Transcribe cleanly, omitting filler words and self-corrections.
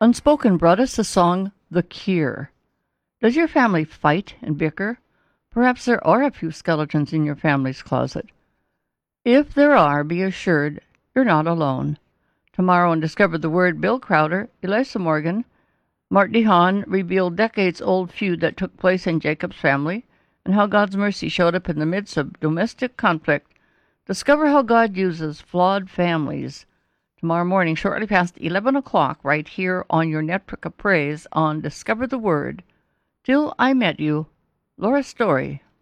Unspoken brought us the song The Cure. Does your family fight and bicker? Perhaps there are a few skeletons in your family's closet. If there are, be assured you're not alone. Tomorrow on Discover the Word, Bill Crowder, Elisa Morgan, Mart DeHaan reveal decades-old feud that took place in Jacob's family and how God's mercy showed up in the midst of domestic conflict. Discover how God uses flawed families. Tomorrow morning, shortly past 11 o'clock, right here on your network of praise on Discover the Word. Till I Met You, Laura Story.